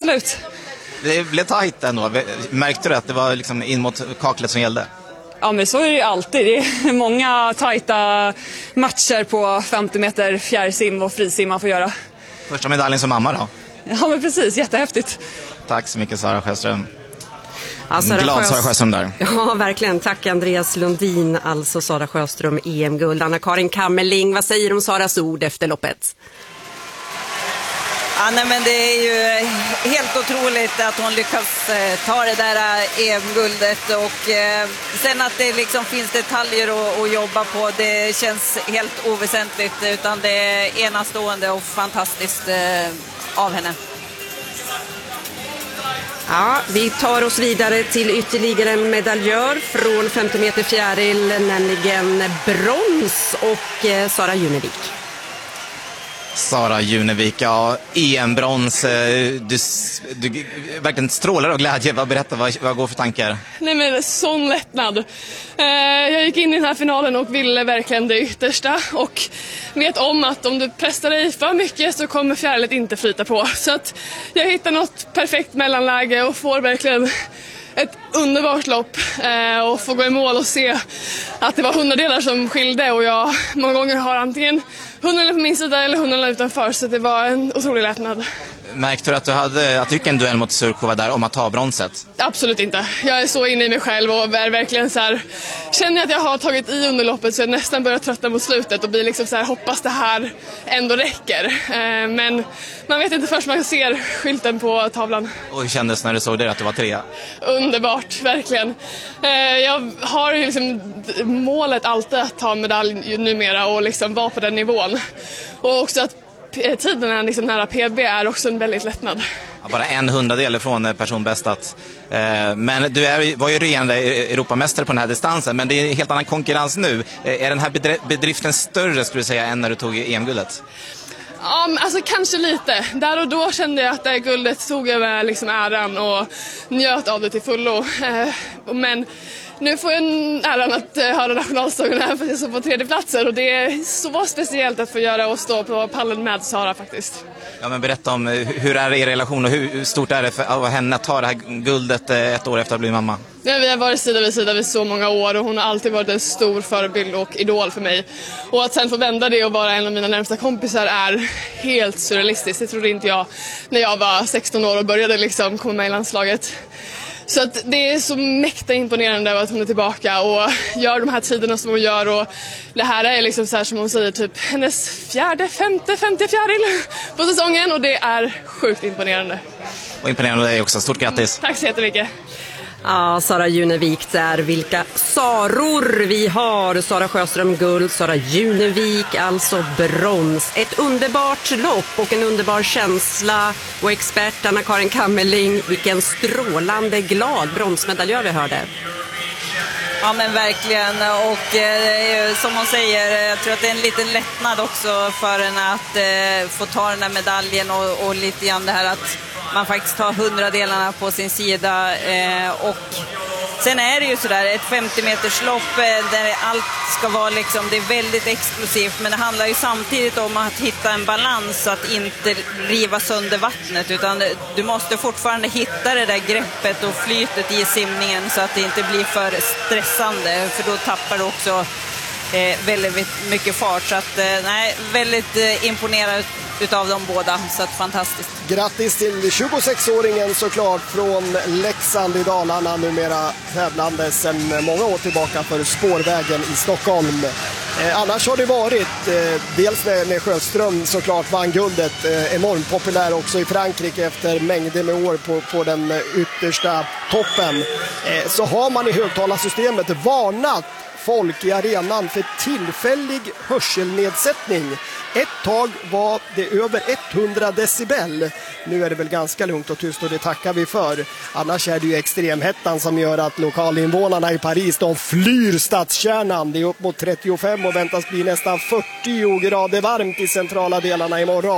absolut. Det blev tajt ändå. Märkte du att det var liksom in mot kaklet som gällde? Ja, men så är det ju alltid. Det är många tajta matcher på 50 meter fjärrsim och frisim man får göra. Första medaljen som mamma då? Ja, men precis. Jättehäftigt. Tack så mycket, Sara Sjöström. Ja, Glad Sara Sjöström där. Ja, verkligen. Tack Andreas Lundin, alltså Sara Sjöström, EM-guld. Anna-Karin Kammerling, vad säger du om Saras ord efter loppet? Ja, nej, men det är ju helt otroligt att hon lyckas ta det där EM-guldet och sen att det liksom finns detaljer att jobba på, det känns helt oväsentligt, utan det är enastående och fantastiskt av henne. Ja, vi tar oss vidare till ytterligare en medaljör från 50 meter fjäril, nämligen brons och Sara Junevik. Sara Junevik, ja, EM-brons. Du verkligen strålar av glädje. Berätta, vad går för tankar? Nej, men sån lättnad. Jag gick in i den här finalen och ville verkligen det yttersta. Och vet om att om du pressar dig för mycket så kommer fjärilet inte flyta på. Så att jag hittar något perfekt mellanläge och får verkligen ett underbart lopp och få gå i mål och se att det var 100-delar som skilde, och jag många gånger har antingen 100 på min sida eller 100 utanför, så det var en otrolig lättnad. Märkte du att du gick en duell mot Surkova där om att ta bronset? Absolut inte. Jag är så inne i mig själv och är verkligen så här, känner att jag har tagit i under loppet så jag nästan börjar tröttna mot slutet och blir liksom så här, hoppas det här ändå räcker. Men man vet inte först man ser skylten på tavlan. Och hur kändes när du såg det att du var 3? Underbart, verkligen. Jag har ju liksom målet alltid att ta medalj numera och liksom vara på den nivån. Och också att tiden liksom nära PB är också en väldigt lättnad. Ja, bara 1/100 från personbästat. Men du var ju regerande Europamästare på den här distansen, men det är en helt annan konkurrens nu. Är den här bedriften större, skulle du säga, än när du tog EM-guldet? Ja, alltså kanske lite. Där och då kände jag att det guldet tog jag med liksom äran och njöt av det till fullo. Men nu får jag äran att höra nationalsången här, för jag står på 3:e platsen, och det är så speciellt att få göra och stå på pallen med Sara faktiskt. Ja, men berätta om hur är er relation och hur stort är det för henne att ta det här guldet ett år efter att bli mamma? Ja, vi har varit sida vid sida vid så många år och hon har alltid varit en stor förebild och idol för mig. Och att sen få vända det och vara en av mina närmsta kompisar är helt surrealistiskt. Det trodde inte jag när jag var 16 år och började liksom komma med i landslaget. Så att det är så mäkta imponerande att hon är tillbaka och gör de här tiderna som hon gör, och det här är liksom så här som hon säger, typ hennes 4:e, 5:e, 50:e fjäril på säsongen, och det är sjukt imponerande. Och imponerande dig också, stort grattis. Tack så jättemycket. Ja, Sara Junevik där. Vilka Saror vi har. Sara Sjöström guld, Sara Junevik alltså brons. Ett underbart lopp och en underbar känsla. Och expert Anna-Karin Kammerling, vilken strålande glad bronsmedaljör vi hörde. Ja, men verkligen, och som hon säger, jag tror att det är en liten lättnad också för henne att få ta den här medaljen och lite grann det här att man faktiskt tar 100-delarna på sin sida. Och sen är det ju sådär, ett 50-meterslopp där allt ska vara liksom, det är väldigt explosivt, men det handlar ju samtidigt om att hitta en balans så att inte riva sönder vattnet, utan du måste fortfarande hitta det där greppet och flytet i simningen så att det inte blir för stressande, för då tappar du också väldigt mycket fart. Så att nej, väldigt imponerad utav dem båda, så att fantastiskt. Grattis till 26-åringen såklart från Leksand i Dalarna, numera tävlande sedan många år tillbaka för Spårvägen i Stockholm. Annars har det varit, dels när Sjöström såklart vann guldet, enormt populär också i Frankrike efter mängder med år på den yttersta toppen, så har man i högtalarsystemet varnat folk i arenan för tillfällig hörselnedsättning. Ett tag var det över 100 decibel. Nu är det väl ganska lugnt och tyst, och det tackar vi för. Annars är det ju extremhettan som gör att lokalinvånarna i Paris, de flyr stadskärnan. Det är upp mot 35 och väntas bli nästan 40 grader varmt i centrala delarna imorgon.